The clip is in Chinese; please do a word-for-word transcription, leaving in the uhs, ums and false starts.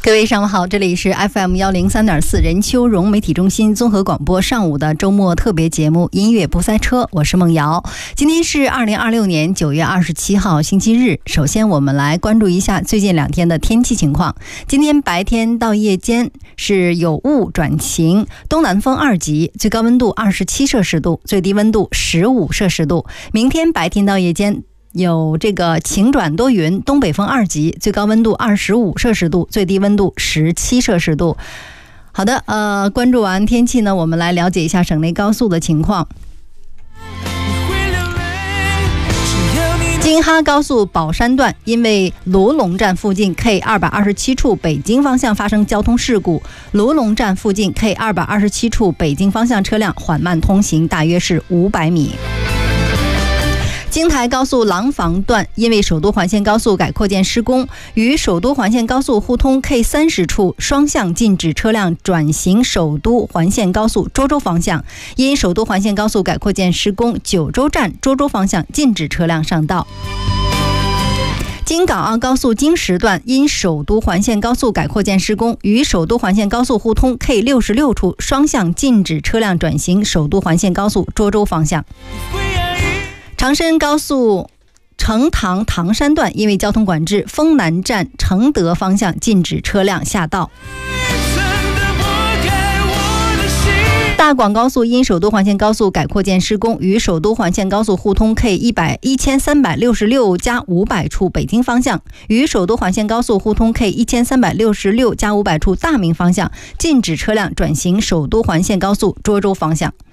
各位上午好，这里是 F M 一零三点四 任丘荣媒体中心综合广播上午的周末特别节目音乐不塞车，我是梦瑶。今天是二零二六年九月二十七号星期日。首先我们来关注一下最近两天的天气情况。今天白天到夜间是有雾转晴，东南风二级，最高温度二十七摄氏度，最低温度十五摄氏度。明天白天到夜间有这个晴转多云，东北风二级，最高温度二十五摄氏度，最低温度十七摄氏度。好的，呃，关注完天气呢，我们来了解一下省内高速的情况。京哈高速宝山段因为卢龙站附近 K 二百二十七处北京方向发生交通事故，卢龙站附近 K 二百二十七处北京方向车辆缓慢通行，大约是五百米。京台高速廊坊段因为首都环线高速改扩建施工，与首都环线高速互通 K 三十处双向禁止车辆转行首都环线高速涿州方向，因首都环线高速改扩建施工，九州站涿州方向禁止车辆上道。京港澳高速京石段因首都环线高速改扩建施工，与首都环线高速互通 K 六十六处双向禁止车辆转行首都环线高速涿州方向。长深高速成塘唐山段因为交通管制，丰南站承德方向禁止车辆下道。大广高速因首都环线高速改扩建施工，与首都环线高速互通 K 一千三百六十六加五百处北京方向，与首都环线高速互通 K 一千三百六十六加五百处大明方向，禁止车辆转行首都环线高速涿州方向。